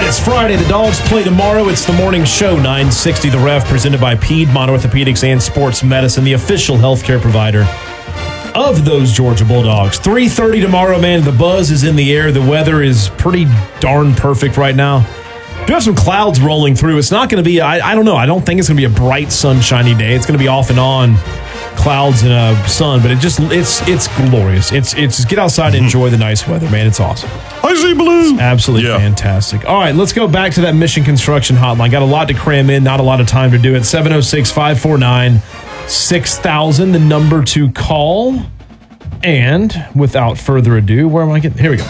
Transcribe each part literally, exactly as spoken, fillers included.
It's Friday. The Dogs play tomorrow. It's the morning show, nine sixty The Ref, presented by Piedmont Orthopedics and Sports Medicine, the official healthcare provider of those Georgia Bulldogs. three thirty tomorrow, man. The buzz is in the air. The weather is pretty darn perfect right now. We do have some clouds rolling through. It's not going to be, I, I don't know, I don't think it's going to be a bright, sunshiny day. It's going to be off and on clouds and uh, sun, but it just, it's it's glorious. It's, it's get outside and enjoy the nice weather, man. It's awesome. I see blue. It's absolutely yeah. fantastic. All right, let's go back to that Mission Construction hotline. Got a lot to cram in, not a lot of time to do it. seven oh six, five four nine, six thousand, the number to call. And without further ado, where am I getting? Here we go.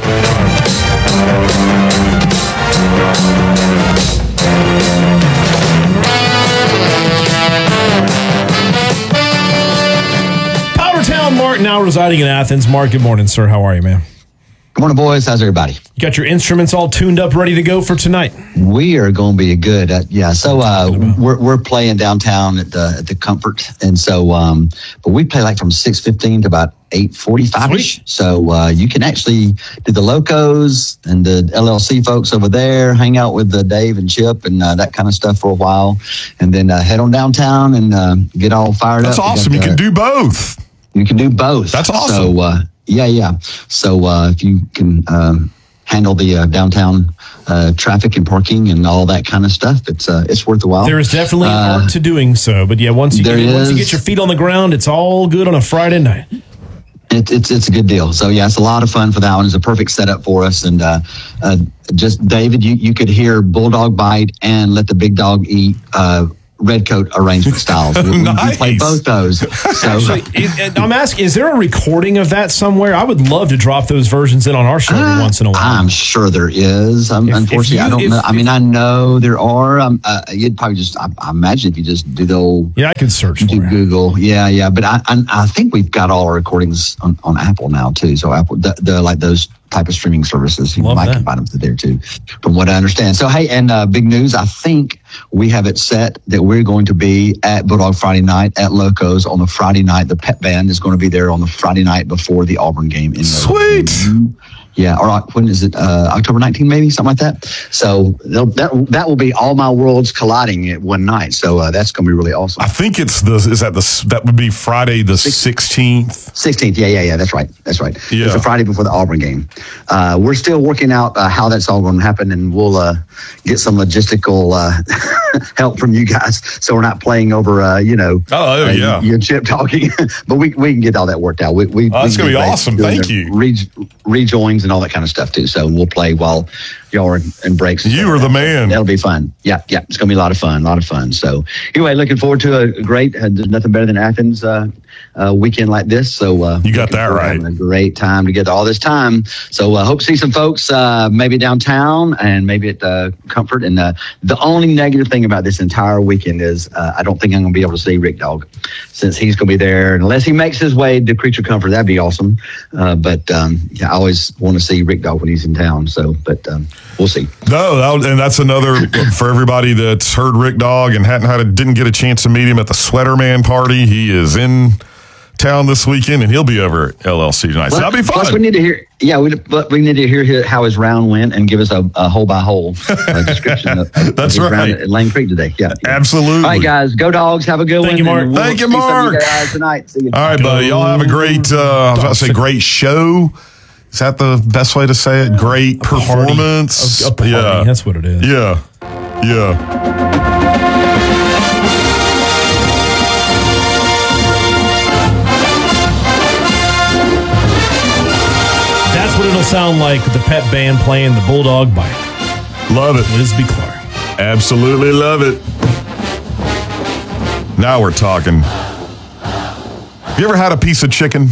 Powertown, Mark, now residing in Athens. Mark, good morning, sir. How are you, man? Good morning, boys. How's everybody? You got your instruments all tuned up, ready to go for tonight? We are going to be good. Uh, yeah. So uh, we're we're playing downtown at the at the Comfort, and so um, but we play like from six fifteen to about eight forty five ish. So uh, you can actually do the Locos and the L L C folks over there, hang out with uh, Dave and Chip and uh, that kind of stuff for a while, and then uh, head on downtown and uh, get all fired That's up. That's awesome. Got, you uh, can do both. You can do both. That's awesome. So. Uh, Yeah, yeah. So uh, if you can um, handle the uh, downtown uh, traffic and parking and all that kind of stuff, it's uh, it's worth a while. There is definitely an uh, art to doing so, but yeah, once you get, once you get your feet on the ground, it's all good on a Friday night. It, it's it's a good deal. So yeah, it's a lot of fun for that one. It's a perfect setup for us. And uh, uh, just David, you you could hear Bulldog Bite and Let the Big Dog Eat. Uh, Redcoat arrangement styles. We, nice. we play both those. So Actually, it, I'm asking, is there a recording of that somewhere? I would love to drop those versions in on our show every uh, once in a while. I'm sure there is. Um, if, unfortunately, if you, I don't if, know. I mean, I know there are. Um, uh, you'd probably just, I, I imagine if you just do the old. Yeah, I could search do for Google. It. Yeah, yeah. But I, I, I think we've got all our recordings on, on Apple now too. So Apple, the, the like those type of streaming services, you Love might that. can find them there too, from what I understand. So hey, and uh, big news. I think we have it set that we're going to be at Bulldog Friday night at Locos on the Friday night. The pep band is going to be there on the Friday night before the Auburn game. In Sweet. The, yeah, or when is it? Uh, October nineteenth, maybe something like that. So that that will be all my worlds colliding at one night. So uh, that's going to be really awesome. I think it's the is that the that would be Friday the sixteenth. Sixteenth, yeah, yeah, yeah. That's right. That's right. Yeah. It's the Friday before the Auburn game. Uh, we're still working out uh, how that's all going to happen, and we'll uh, get some logistical uh, help from you guys, so we're not playing over, uh, you know, oh, oh uh, yeah, you and Chip talking. But we we can get all that worked out. We we oh, that's we gonna be awesome. Thank you. Re- rejoins and all that kind of stuff too. So we'll play while y'all are in breaks. You are the man. That'll be fun. Yeah, yeah. It's going to be a lot of fun. A lot of fun. So anyway, looking forward to a great. Uh, there's nothing better than Athens uh, uh, weekend like this. So uh, you got that right. A great time together all this time. So uh, hope to see some folks uh, maybe downtown and maybe at uh, Comfort. And uh, the only negative thing about this entire weekend is uh, I don't think I'm going to be able to see Rick Dog since he's going to be there. Unless he makes his way to Creature Comfort, that'd be awesome. Uh, but um, yeah, I always want to see Rick Dog when he's in town. So, but um, we'll see. No, that, and that's another for everybody that's heard Rick Dog and hadn't had a, didn't get a chance to meet him at the Sweater Man party. He is in town this weekend, and he'll be over at L L C tonight. So Plus, that'll be fun. Plus, we need to hear. Yeah, we but we need to hear his, how his round went and give us a, a hole by hole uh, description of, of That's his right. round at Lane Creek today. Yeah, yeah. Absolutely. All right, guys, go Dogs. Have a good Thank one. you, Mark. And we'll Thank you, see some of Mark. You guys tonight. See you. All right, buddy. Y'all have a great. Uh, I was about to say great show. Is that the best way to say it? Great performance. A, a party. Yeah, That's what it is. Yeah, yeah. That's what it'll sound like with the pep band playing the Bulldog Bite. Love it. Lisby Clark. Absolutely love it. Now we're talking. You ever had a piece of chicken?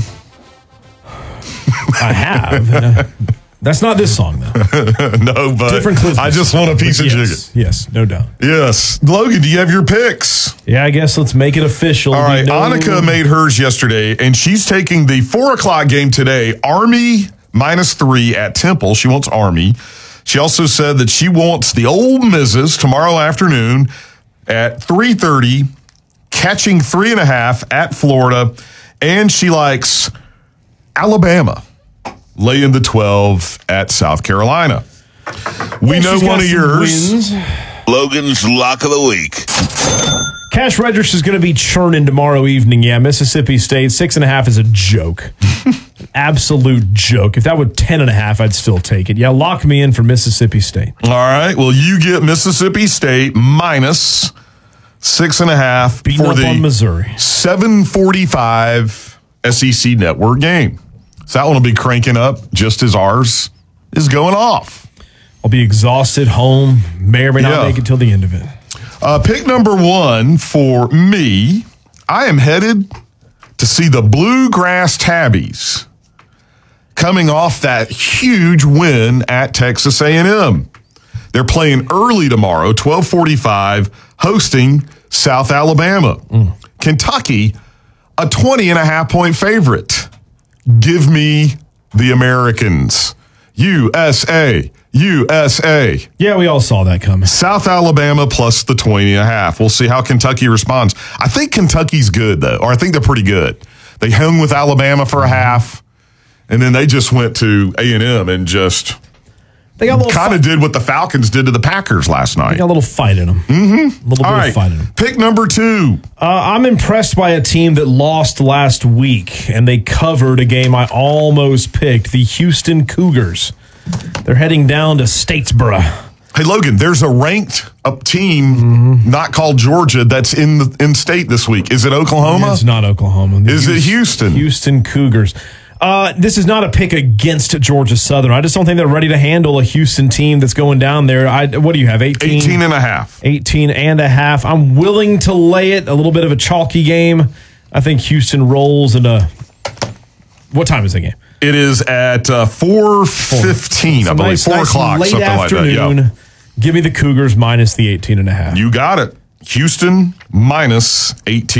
I have. Uh, that's not this song, though. No, but Different Christmas. I just want a piece of yes, chicken. Yes, no doubt. Yes. Logan, do you have your picks? Yeah, I guess let's make it official. All right. We know- Annika made hers yesterday, and she's taking the four o'clock game today. Army minus three at Temple. She wants Army. She also said that she wants the Ole Misses tomorrow afternoon at three thirty, catching three and a half at Florida. And she likes Alabama laying the twelve at South Carolina. We know She's got one of some yours. wins. Logan's Lock of the Week. Cash Register is going to be churning tomorrow evening. Yeah, Mississippi State, six and a half is a joke. Absolute joke. If that were ten and a half, I'd still take it. Yeah, lock me in for Mississippi State. All right. Well, you get Mississippi State minus six and a half Beating for up the on Missouri. seven forty-five S E C Network game. So that one will be cranking up just as ours is going off. I'll be exhausted home. May or may not Yeah. make it till the end of it. Uh, pick number one for me, I am headed to see the Bluegrass Tabbies coming off that huge win at Texas A and M. They're playing early tomorrow, twelve forty-five, hosting South Alabama. Mm. Kentucky, a twenty and a half point favorite. Give me the Americans. U S A. U S A. Yeah, we all saw that coming. South Alabama plus the twenty and a half. We'll see how Kentucky responds. I think Kentucky's good, though, or I think they're pretty good. They hung with Alabama for a half, and then they just went to A and M and just They got a little kind fight. of did what the Falcons did to the Packers last They night. got a little fight in them. Mm-hmm. A little bit All of right, fight in them. pick number two. Uh, I'm impressed by a team that lost last week, and they covered a game I almost picked, the Houston Cougars. They're heading down to Statesboro. Hey, Logan, there's a ranked up team mm-hmm. not called Georgia that's in the in state this week. Is it Oklahoma? It's not Oklahoma. The Is it Houston? Houston Cougars. Uh, this is not a pick against Georgia Southern. I just don't think they're ready to handle a Houston team that's going down there. I, what do you have, eighteen? eighteen and a half. eighteen and a half. I'm willing to lay it. A little bit of a chalky game. I think Houston rolls in a... What time is the game? It is at uh, four fifteen, I believe. Nice, four nice o'clock, late something like that. afternoon. Yeah. Give me the Cougars minus the eighteen and a half. You got it. Houston minus eighteen.